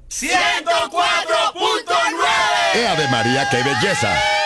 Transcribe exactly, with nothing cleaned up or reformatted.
ciento cuatro punto nueve. ¡Eh, Ave María, qué belleza!